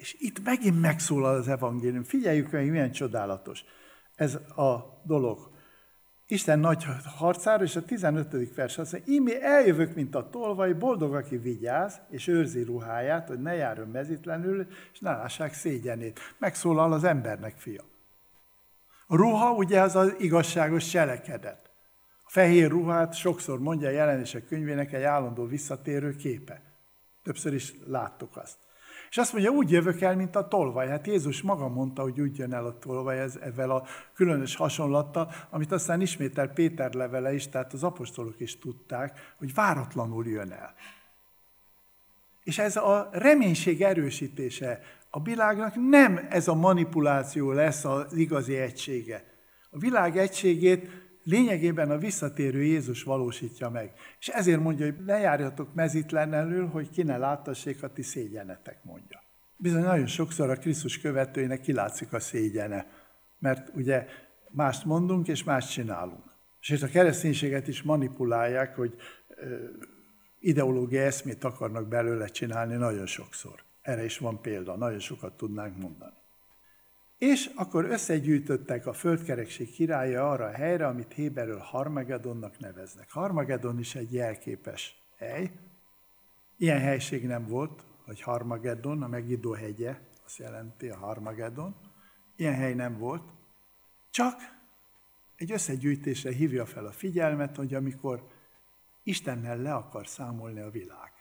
És itt megint megszólal az evangélium. Figyeljük meg, milyen csodálatos ez a dolog. Isten nagy harcára, és a 15. vers azt mondja, ímé eljövök, mint a tolvaj, boldog, aki vigyáz, és őrzi ruháját, hogy ne járjon mezítlenül, és ne lássák szégyenét. Megszólal az embernek fia. A ruha ugye az az igazságos cselekedet. A fehér ruhát sokszor mondja a Jelenések könyvének egy állandó visszatérő képe. Többször is láttuk azt. És azt mondja, úgy jövök el, mint a tolvaj. Hát Jézus maga mondta, hogy úgy jön el a tolvaj ezzel a különös hasonlattal, amit aztán ismétel Péter levele is, tehát az apostolok is tudták, hogy váratlanul jön el. És ez a reménység erősítése. A világnak nem ez a manipuláció lesz az igazi egysége. A világ egységét lényegében a visszatérő Jézus valósítja meg. És ezért mondja, hogy ne járjatok mezítlenül, hogy ki ne láttassék a ti szégyenetek, mondja. Bizony nagyon sokszor a Krisztus követőinek kilátszik a szégyene, mert ugye mást mondunk és mást csinálunk. És a kereszténységet is manipulálják, hogy ideológiai eszmét akarnak belőle csinálni nagyon sokszor. Erre is van példa, nagyon sokat tudnánk mondani. És akkor összegyűjtöttek a földkerekség királya arra a helyre, amit héberül Harmagedonnak neveznek. Harmagedon is egy jelképes hely. Ilyen helység nem volt, hogy Harmagedon, a Megiddo hegye, azt jelenti a Harmagedon. Ilyen hely nem volt. Csak egy összegyűjtésre hívja fel a figyelmet, hogy amikor Istennel le akar számolni a világ.